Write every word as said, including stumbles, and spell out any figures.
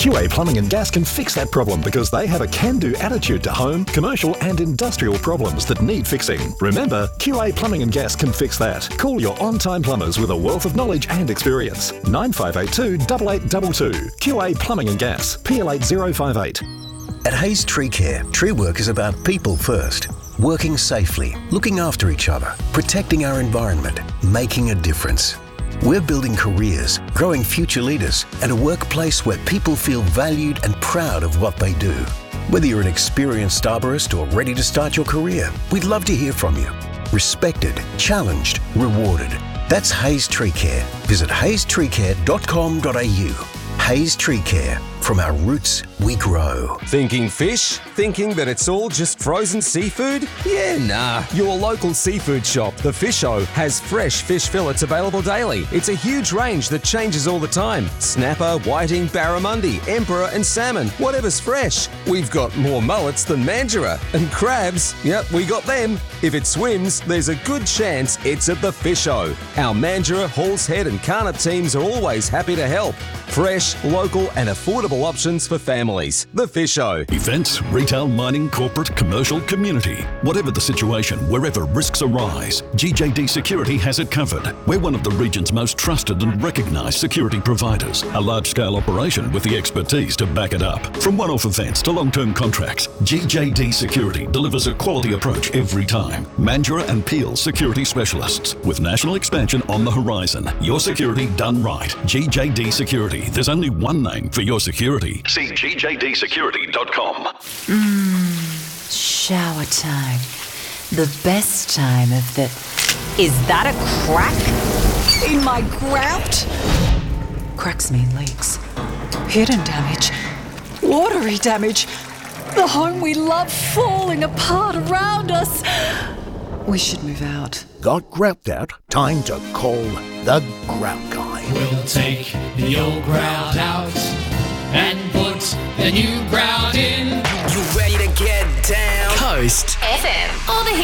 Q A Plumbing and Gas can fix that problem because they have a can-do attitude to home, commercial and industrial problems that need fixing. Remember, Q A Plumbing and Gas can fix that. Call your on-time plumbers with a wealth of knowledge and experience. nine five eight two, eight eight two two. Q A Plumbing and Gas, P L eight zero five eight. At Hayes Tree Care, tree work is about people first. Working safely, looking after each other, protecting our environment, making a difference. We're building careers, growing future leaders, and a workplace where people feel valued and proud of what they do. Whether you're an experienced arborist or ready to start your career, we'd love to hear from you. Respected, challenged, rewarded. That's Hayes Tree Care. Visit hayes tree care dot com dot a u. Hayes Tree Care. From our roots, we grow. Thinking fish? Thinking that it's all just frozen seafood? Yeah, nah. Your local seafood shop, The Fish-O, has fresh fish fillets available daily. It's a huge range that changes all the time. Snapper, whiting, barramundi, emperor and salmon. Whatever's fresh. We've got more mullets than Mandurah. And crabs, yep, we got them. If it swims, there's a good chance it's at The Fish-O. Our Mandurah, Halls Head and Carnap teams are always happy to help. Fresh, local and affordable options for families. The Fish-O. Events, retail, mining, corporate, commercial, community. Whatever the situation, wherever risks arise, G J D Security has it covered. We're one of the region's most trusted and recognised security providers. A large-scale operation with the expertise to back it up. From one-off events to long-term contracts, G J D Security delivers a quality approach every time. Mandurah and Peel Security Specialists. With national expansion on the horizon. Your security done right. G J D Security. There's only one name for your security. See G J D security dot com. Mmm, shower time. The best time of the... Is that a crack in my grout? Cracks mean leaks. Hidden damage. Watery damage. The home we love falling apart around us. We should move out. Got grout out? Time to call the Grout Guy. We'll take the old grout out and put the new grout in. You ready to get down? Coast F M. All the